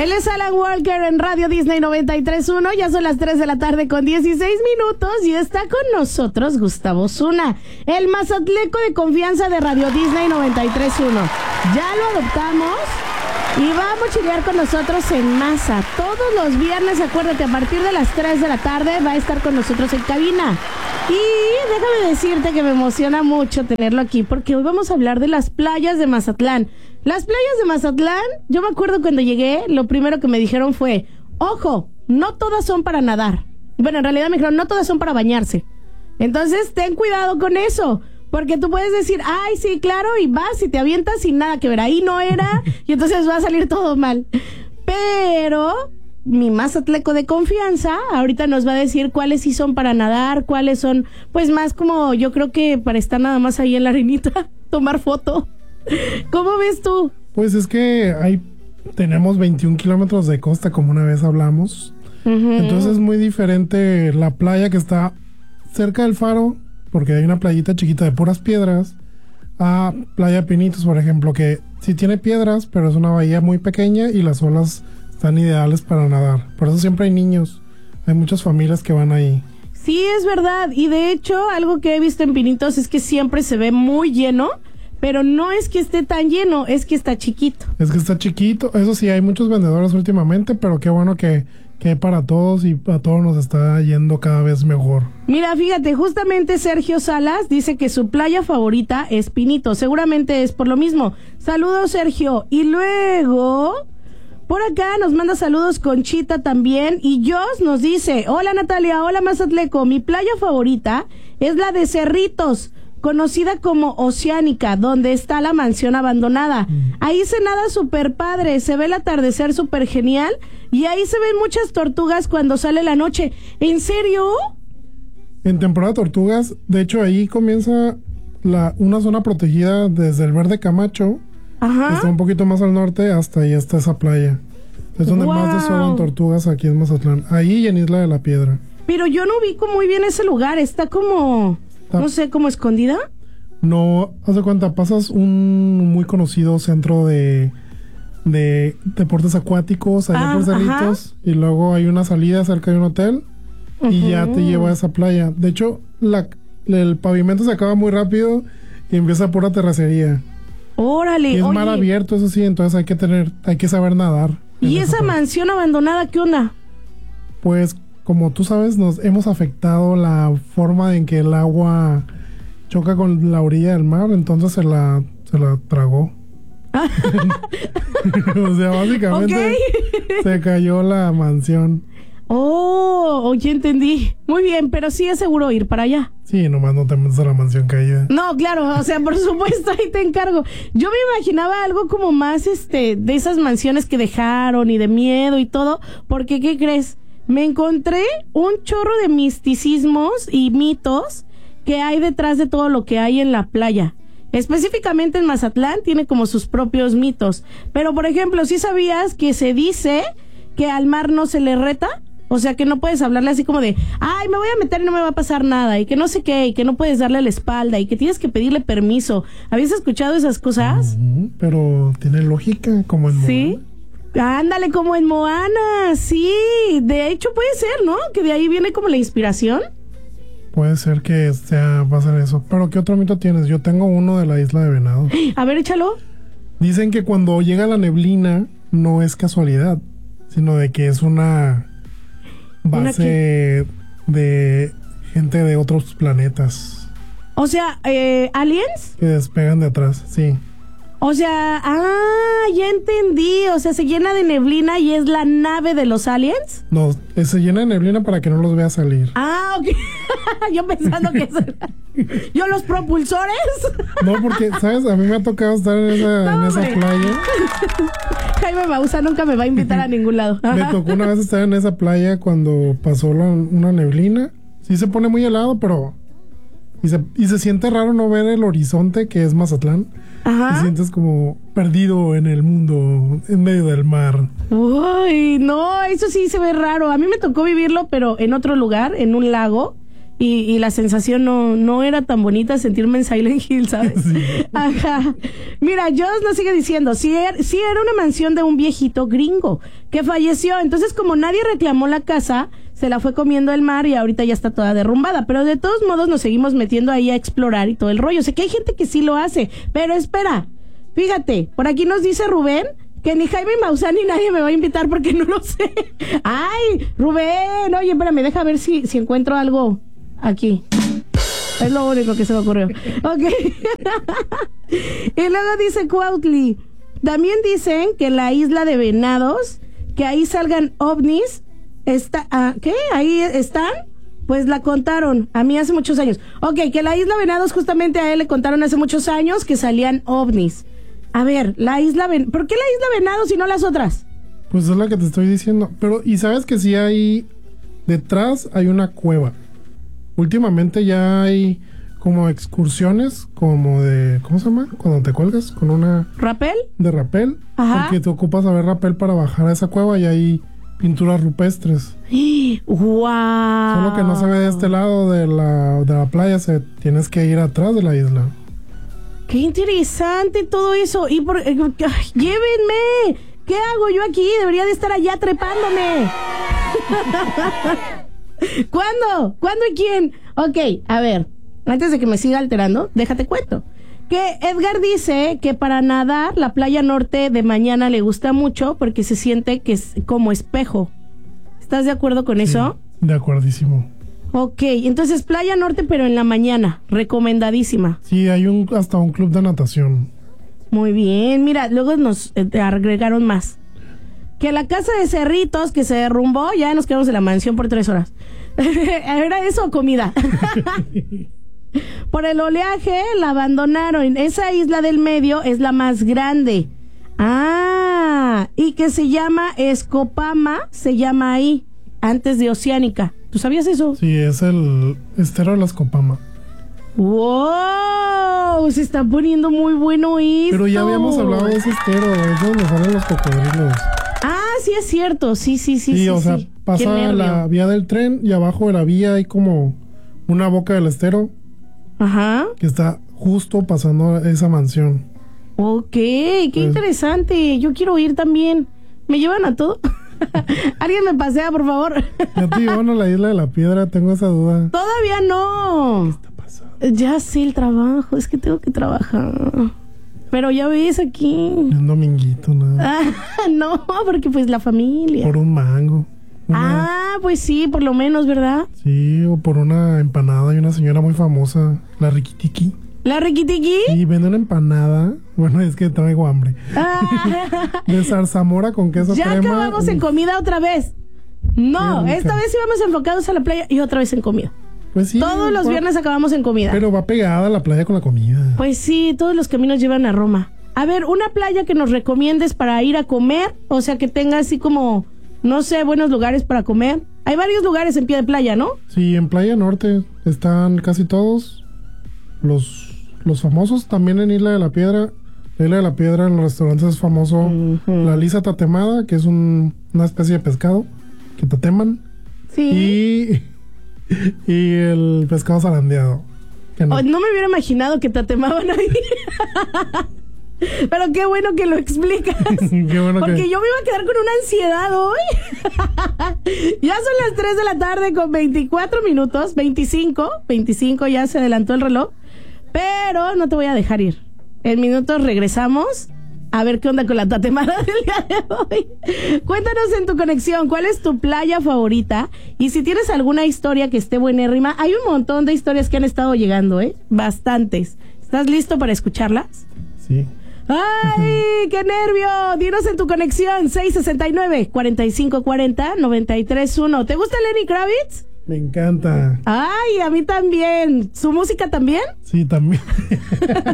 Él es Alan Walker en Radio Disney 93.1. Ya son las 3 de la tarde con 16 minutos y está con nosotros Gustavo Zuna, el mazatleco de confianza de Radio Disney 93.1. Ya lo adoptamos y va a mochilear con nosotros en masa. Todos los viernes, acuérdate, a partir de las 3 de la tarde va a estar con nosotros en cabina. Y déjame decirte que me emociona mucho tenerlo aquí porque hoy vamos a hablar de las playas de Mazatlán. Las playas de Mazatlán, yo me acuerdo cuando llegué, lo primero que me dijeron fue, ojo, no todas son para nadar. Bueno, en realidad me dijeron, no todas son para bañarse. Entonces, ten cuidado con eso, porque tú puedes decir, ay, sí, claro, y vas y te avientas sin nada que ver. Ahí no era, y entonces va a salir todo mal. Pero mi mazatleco de confianza ahorita nos va a decir cuáles sí son para nadar, cuáles son, pues más como, yo creo que para estar nada más ahí en la arenita, tomar foto. ¿Cómo ves tú? Pues es que tenemos 21 kilómetros de costa, como una vez hablamos. Entonces es muy diferente la playa que está cerca del faro, porque hay una playita chiquita de puras piedras, a Playa Pinitos, por ejemplo, que sí tiene piedras, pero es una bahía muy pequeña y las olas están ideales para nadar. Por eso siempre hay niños, hay muchas familias que van ahí. Sí, es verdad. Y de hecho, algo que he visto en Pinitos es que siempre se ve muy lleno. Pero no es que esté tan lleno, es que está chiquito. Es que está chiquito. Eso sí, hay muchos vendedores últimamente, pero qué bueno que hay para todos y a todos nos está yendo cada vez mejor. Mira, fíjate, justamente Sergio Salas dice que su playa favorita es Pinito. Seguramente es por lo mismo. Saludos, Sergio. Y luego, por acá nos manda saludos Conchita también. Y Jos nos dice, hola Natalia, hola Mazatleco. Mi playa favorita es la de Cerritos, conocida como Oceánica, donde está la mansión abandonada. Ahí se nada súper padre, se ve el atardecer súper genial y ahí se ven muchas tortugas cuando sale la noche. ¿En serio? En temporada de tortugas, de hecho ahí comienza una zona protegida desde el Verde Camacho. Ajá. Está un poquito más al norte, hasta ahí está esa playa. Es donde más desovan tortugas aquí en Mazatlán. Ahí y en Isla de la Piedra. Pero yo no ubico muy bien ese lugar, está como... no sé, ¿como escondida? No, haz de cuenta, pasas un muy conocido centro de deportes acuáticos allá por Cerritos, y luego hay una salida cerca de un hotel y ya te lleva a esa playa. De hecho, el pavimento se acaba muy rápido y empieza pura terracería. ¡Órale! Y es mar abierto, eso sí, entonces hay que saber nadar. ¿Y esa mansión abandonada qué onda? Pues, como tú sabes, nos hemos afectado la forma en que el agua choca con la orilla del mar, entonces se la tragó. O sea, básicamente se cayó la mansión. Oh, ya entendí. Muy bien, pero sí es seguro ir para allá. Sí, nomás no te metas a la mansión caída. No, claro, o sea, por supuesto, ahí te encargo. Yo me imaginaba algo como más, de esas mansiones que dejaron y de miedo y todo, porque, ¿qué crees? Me encontré un chorro de misticismos y mitos que hay detrás de todo lo que hay en la playa. Específicamente en Mazatlán tiene como sus propios mitos. Pero, por ejemplo, ¿sí sabías que se dice que al mar no se le reta? O sea, que no puedes hablarle así como de, ay, me voy a meter y no me va a pasar nada, y que no sé qué, y que no puedes darle la espalda, y que tienes que pedirle permiso. ¿Habías escuchado esas cosas? Pero tiene lógica, como en ¿sí? Ándale, como en Moana, sí. De hecho puede ser, ¿no? Que de ahí viene como la inspiración. Puede ser que va a ser eso. Pero ¿qué otro mito tienes? Yo tengo uno de la Isla de Venado. A ver, échalo. Dicen que cuando llega la neblina no es casualidad, sino de que es una base de gente de otros planetas. O sea, ¿aliens? Que despegan de atrás, sí. O sea, ya entendí. O sea, se llena de neblina y es la nave de los aliens. No, se llena de neblina para que no los vea salir. Ah, ok. Yo pensando que yo los propulsores. No, porque, ¿sabes? A mí me ha tocado estar en esa playa. Jaime Maussan nunca me va a invitar a ningún lado. Me tocó una vez estar en esa playa cuando pasó una neblina. Sí se pone muy helado, pero... Y se siente raro no ver el horizonte, que es Mazatlán. Ajá. Te sientes como perdido en el mundo, en medio del mar. Uy, no, eso sí se ve raro. A mí me tocó vivirlo, pero en otro lugar, en un lago. y la sensación no era tan bonita sentirme en Silent Hill, ¿sabes? Sí. Ajá. Mira, Joss nos sigue diciendo, sí era una mansión de un viejito gringo que falleció, entonces como nadie reclamó la casa, se la fue comiendo el mar y ahorita ya está toda derrumbada, pero de todos modos nos seguimos metiendo ahí a explorar y todo el rollo. Sé que hay gente que sí lo hace, pero espera, fíjate, por aquí nos dice Rubén que ni Jaime Maussan ni nadie me va a invitar porque no lo sé. ¡Ay, Rubén! Oye, espérame, deja ver si encuentro algo aquí. Es lo único que se me ocurrió. Ok. Y luego dice Cuautli, también dicen que en la isla de Venados, que ahí salgan ovnis, ¿qué? ¿Ahí están? Pues la contaron a mí hace muchos años. Ok, que la isla Venados justamente a él le contaron hace muchos años que salían ovnis. A ver, ¿por qué la isla Venados y no las otras? Pues es la que te estoy diciendo. Pero, ¿y sabes que sí hay... Detrás hay una cueva. Últimamente ya hay como excursiones, como de... ¿Cómo se llama? Cuando te cuelgas con una... ¿Rapel? De rapel. Ajá. Porque te ocupas a ver rapel para bajar a esa cueva y hay pinturas rupestres. ¡Wow! Solo que no se ve de este lado de la playa, tienes que ir atrás de la isla. ¡Qué interesante todo eso! ¡Llévenme! ¿Qué hago yo aquí? Debería de estar allá trepándome. ¿Cuándo? ¿Cuándo y quién? Ok, a ver, antes de que me siga alterando, déjate cuento. Que Edgar dice que para nadar la playa norte de mañana le gusta mucho porque se siente que es como espejo. ¿Estás de acuerdo con eso? De acuerdísimo. Ok, entonces playa norte pero en la mañana, recomendadísima. Sí, hay hasta un club de natación. Muy bien, mira, luego nos agregaron más. Que la casa de Cerritos que se derrumbó, ya nos quedamos en la mansión por 3 horas. ¿Era eso o comida? Por el oleaje la abandonaron. Esa isla del medio es la más grande. Ah, y que se llama Escopama, se llama ahí, antes de Oceánica. ¿Tú sabías eso? Sí, es el estero de la Escopama. ¡Wow! Se está poniendo muy bueno esto. Pero ya habíamos hablado de ese estero, es donde salen los cocodrilos. Ah, sí es cierto, sí. Sí, o sea, pasa la vía del tren y abajo de la vía hay como una boca del estero. Ajá. Que está justo pasando esa mansión. Ok, qué interesante. Yo quiero ir también. ¿Me llevan a todo? Alguien me pasea, por favor. Ya te llevan a la Isla de la Piedra, tengo esa duda. Todavía no. ¿Qué está pasando? Ya sé el trabajo, es que tengo que trabajar. Pero ya ves aquí. Un dominguito, ¿no? No, porque pues la familia. Por un mango. Pues sí, por lo menos, ¿verdad? Sí, o por una empanada. Hay una señora muy famosa, la Riquitiqui. ¿La Riquitiqui? Sí, vende una empanada. Bueno, es que traigo hambre. De zarzamora con queso ya crema. Ya acabamos en comida otra vez. No, esta vez íbamos enfocados a la playa y otra vez en comida. Pues sí. Todos los viernes acabamos en comida. Pero va pegada la playa con la comida. Pues sí, todos los caminos llevan a Roma. A ver, una playa que nos recomiendes para ir a comer, o sea, que tenga así como, no sé, buenos lugares para comer. Hay varios lugares en pie de playa, ¿no? Sí, en Playa Norte están casi todos los famosos. También en Isla de la Piedra. La Isla de la Piedra en los restaurantes es famoso la lisa tatemada, que es una especie de pescado que tateman. Sí. Y el pescado zarandeado. No me hubiera imaginado que tatemaban ahí. Pero qué bueno que lo explicas. Qué bueno. Porque yo me iba a quedar con una ansiedad hoy. Ya son las 3 de la tarde con 24 minutos. 25 ya se adelantó el reloj. Pero no te voy a dejar ir. En minutos regresamos a ver qué onda con la tatemada del día de hoy. Cuéntanos en tu conexión, ¿cuál es tu playa favorita? Y si tienes alguna historia que esté buenérrima, hay un montón de historias que han estado llegando, bastantes. ¿Estás listo para escucharlas? Sí. ¡Ay, qué nervio! Dinos en tu conexión, 669-4540-931. ¿Te gusta Lenny Kravitz? Me encanta. ¡Ay, a mí también! ¿Su música también? Sí, también.